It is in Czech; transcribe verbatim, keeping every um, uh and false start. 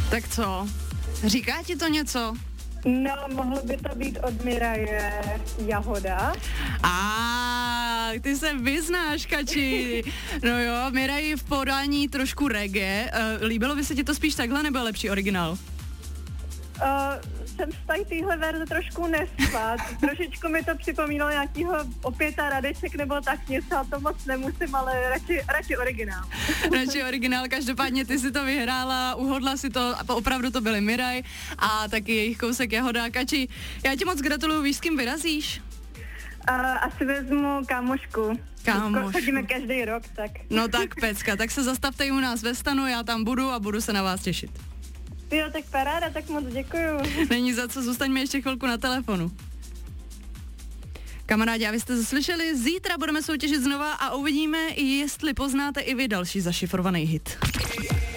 Tak co? Říká ti to něco? No, mohlo by to být od Miraje Jahoda. A ty se vyznáš, Kači. No jo, Miraj v podání trošku reggae. Uh, líbilo by se ti to spíš takhle, nebo lepší originál? Uh, jsem z tady téhle verze trošku nespát. Trošičku mi to připomínalo nějakýho opěta Radeček nebo tak něco, a to moc nemusím, ale radši, radši originál. Radši originál, každopádně ty si to vyhrála, uhodla si to, a opravdu to byly Miraj a taky jejich kousek Jahoda. Kači, já ti moc gratuluju, víš, s kým vyrazíš? Uh, asi vezmu kámošku. Kámošku. Chodíme každý rok, tak. No tak pecka, tak se zastavte i u nás ve stanu, já tam budu a budu se na vás těšit. Jo, tak paráda, tak moc děkuju. Není za co, zůstaňme ještě chvilku na telefonu. Kamarádi, a vy jste to slyšeli, zítra budeme soutěžit znova a uvidíme, jestli poznáte i vy další zašifrovaný hit.